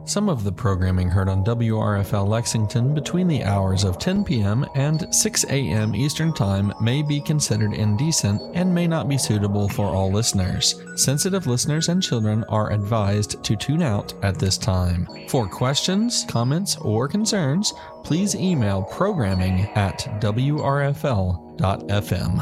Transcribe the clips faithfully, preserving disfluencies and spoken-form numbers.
Some of the programming heard on W R F L Lexington between the hours of ten p.m. and six a.m. Eastern Time may be considered indecent and may not be suitable for all listeners. Sensitive listeners and children are advised to tune out at this time. For questions, comments, or concerns, please email programming at w r f l dot f m.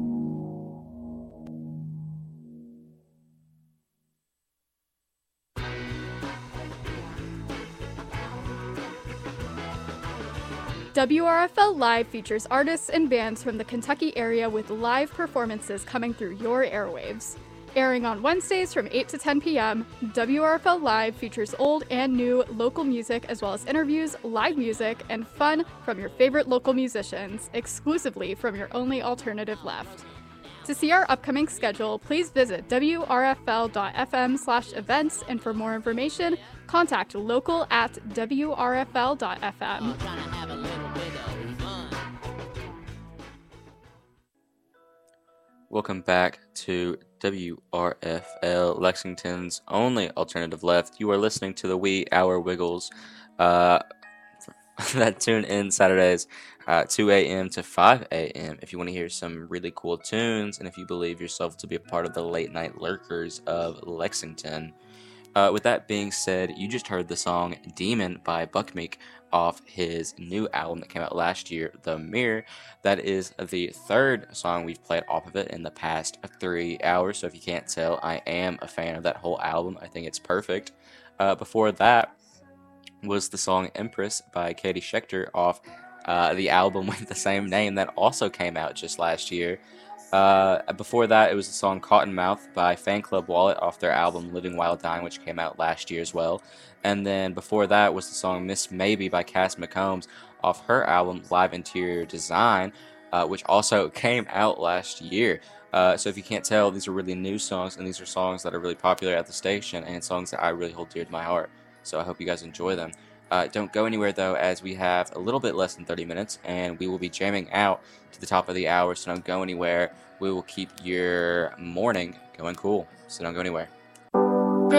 W R F L Live features artists and bands from the Kentucky area with live performances coming through your airwaves. Airing on Wednesdays from eight to ten p.m., W R F L Live features old and new local music as well as interviews, live music, and fun from your favorite local musicians, exclusively from your only alternative left. To see our upcoming schedule, please visit w r f l dot f m slash events, and for more information, contact local at w r f l dot f m. Welcome back to W R F L, Lexington's only alternative left. You are listening to the Wee Hour Wiggles uh, that tune in Saturdays uh, two a.m. to five a.m. if you want to hear some really cool tunes and if you believe yourself to be a part of the late night lurkers of Lexington. Uh, with that being said, you just heard the song Demon by Buckmeek off his new album that came out last year, The Mirror. That is the third song we've played off of it in the past three hours, so if you can't tell, I am a fan of that whole album. I think it's perfect. Uh, before that was the song Empress by Katie Schechter off uh, the album with the same name that also came out just last year. Uh, before that, it was the song Cottonmouth by Fan Club Wallet off their album Living While Dying, which came out last year as well. And then before that was the song Miss Maybe by Cass McCombs off her album Live Interior Design, uh, which also came out last year. Uh, so if you can't tell, these are really new songs, and these are songs that are really popular at the station, and songs that I really hold dear to my heart. So I hope you guys enjoy them. Uh, don't go anywhere, though, as we have a little bit less than thirty minutes, and we will be jamming out to the top of the hour, so don't go anywhere. We will keep your morning going cool, so don't go anywhere.